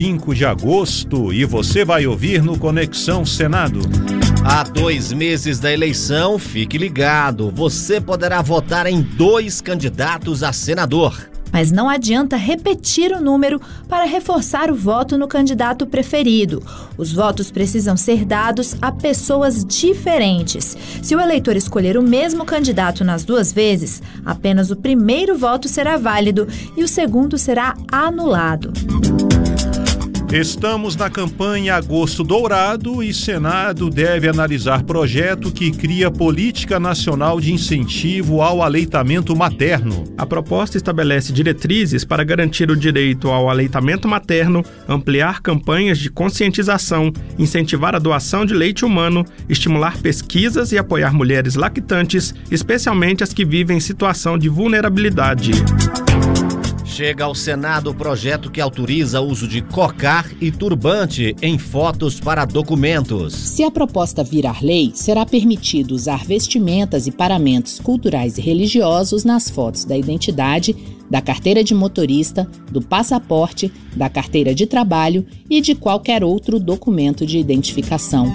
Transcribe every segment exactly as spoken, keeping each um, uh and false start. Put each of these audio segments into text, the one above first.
cinco de agosto, e você vai ouvir no Conexão Senado. Há dois meses da eleição, fique ligado, você poderá votar em dois candidatos a senador. Mas não adianta repetir o número para reforçar o voto no candidato preferido. Os votos precisam ser dados a pessoas diferentes. Se o eleitor escolher o mesmo candidato nas duas vezes, apenas o primeiro voto será válido e o segundo será anulado. Estamos na campanha Agosto Dourado e Senado deve analisar projeto que cria política nacional de incentivo ao aleitamento materno. A proposta estabelece diretrizes para garantir o direito ao aleitamento materno, ampliar campanhas de conscientização, incentivar a doação de leite humano, estimular pesquisas e apoiar mulheres lactantes, especialmente as que vivem em situação de vulnerabilidade. Chega ao Senado o projeto que autoriza o uso de cocar e turbante em fotos para documentos. Se a proposta virar lei, será permitido usar vestimentas e paramentos culturais e religiosos nas fotos da identidade, da carteira de motorista, do passaporte, da carteira de trabalho e de qualquer outro documento de identificação.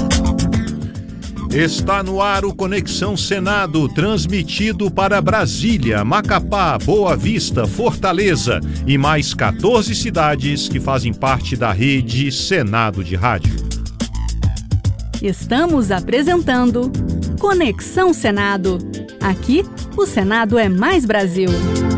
Está no ar o Conexão Senado, transmitido para Brasília, Macapá, Boa Vista, Fortaleza e mais quatorze cidades que fazem parte da rede Senado de Rádio. Estamos apresentando Conexão Senado. Aqui, o Senado é mais Brasil.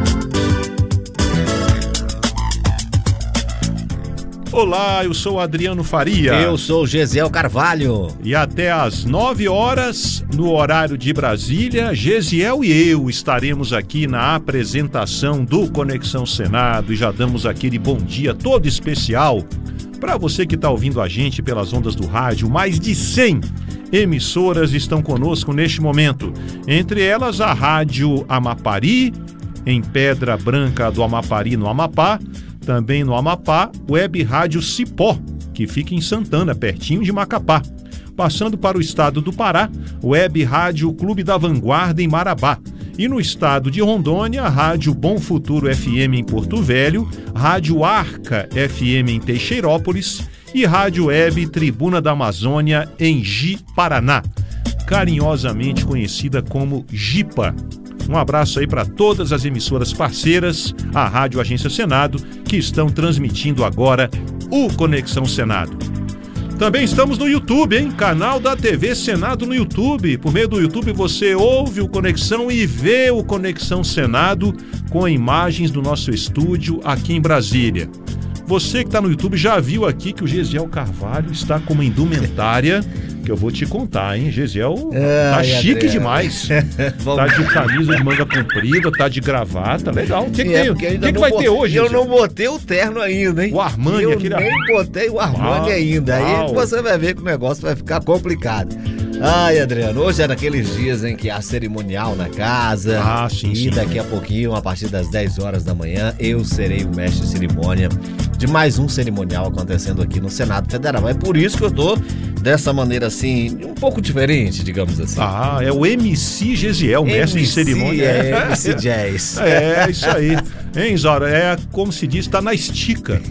Olá, eu sou Adriano Faria. Eu sou Gesiel Carvalho. E até às nove horas, no horário de Brasília, Gesiel e eu estaremos aqui na apresentação do Conexão Senado e já damos aquele bom dia todo especial para você que está ouvindo a gente pelas ondas do rádio. Mais de cem emissoras estão conosco neste momento, entre elas a Rádio Amapari, em Pedra Branca do Amapari, no Amapá. Também no Amapá, Web Rádio Cipó, que fica em Santana, pertinho de Macapá. Passando para o estado do Pará, Web Rádio Clube da Vanguarda em Marabá. E no estado de Rondônia, Rádio Bom Futuro F M em Porto Velho, Rádio Arca F M em Teixeirópolis e Rádio Web Tribuna da Amazônia em Ji-Paraná, carinhosamente conhecida como Jipa. Um abraço aí para todas as emissoras parceiras, a Rádio Agência Senado, que estão transmitindo agora o Conexão Senado. Também estamos no YouTube, hein? Canal da T V Senado no YouTube. Por meio do YouTube você ouve o Conexão e vê o Conexão Senado com imagens do nosso estúdio aqui em Brasília. Você que está no YouTube já viu aqui que o Gesiel Carvalho está com uma indumentária que eu vou te contar, hein? Gesiel Ai, tá chique Adriano. demais. Tá de camisa de manga comprida, tá de gravata, legal. O que, que, É, tem? porque O ainda que, que não vai bo- ter hoje, Eu Gesiel? não botei o terno ainda, hein? O Armani, eu aquele... nem botei o Armani Uau, ainda. Aí uau. você vai ver que o negócio vai ficar complicado. Ai, Adriano, hoje é daqueles dias em que há cerimonial na casa. Ah, sim, E sim. daqui a pouquinho, a partir das dez horas da manhã, eu serei o mestre de cerimônia de mais um cerimonial acontecendo aqui no Senado Federal. É por isso que eu tô dessa maneira assim, um pouco diferente, digamos assim. Ah, é o M C Gesiel, mestre de M C, cerimônia. é, M C Jazz. É, isso aí. Hein, Zora? É como se diz, tá na estica.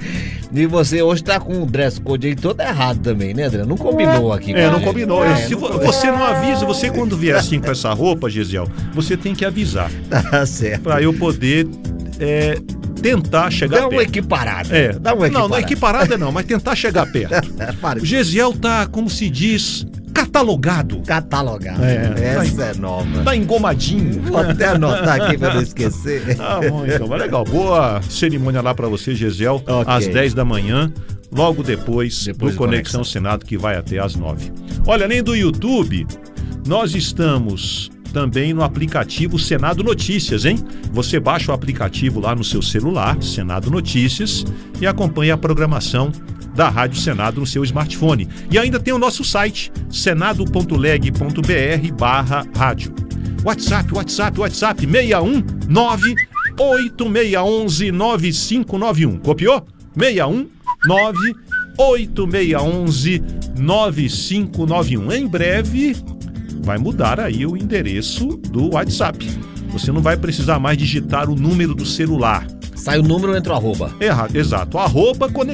E você hoje tá com o dress code aí todo errado também, né, Adriano? Não combinou aqui. É, com não ele. combinou. É, Se não vo- combinou. você não avisa, você quando vier assim com essa roupa, Gesiel, você tem que avisar. Tá certo. Pra eu poder é, tentar chegar Dá uma perto. equiparada. É, Dá uma não, não equiparada. equiparada não, mas tentar chegar perto. Para O de Gesiel tá, como se diz, catalogado. catalogar. É, Essa é nova. Tá engomadinho. Vou até anotar aqui pra não esquecer. Ah, bom, então, mas legal. Boa cerimônia lá pra você, Gesiel, Ok. às dez da manhã, logo depois, Depois do do Conexão, Conexão Senado, que vai até às nove. Olha, além do YouTube, nós estamos também no aplicativo Senado Notícias, hein? Você baixa o aplicativo lá no seu celular, Senado Notícias, e acompanha a programação da Rádio Senado no seu smartphone. E ainda tem o nosso site, senado ponto leg ponto br barra rádio. WhatsApp, WhatsApp, WhatsApp, seis um nove oito seis um um nove cinco nove um. Copiou? seis um nove oito seis um um nove cinco nove um. Em breve vai mudar aí o endereço do WhatsApp. Você não vai precisar mais digitar o número do celular. Sai o número, entra o arroba. Errado, exato. Arroba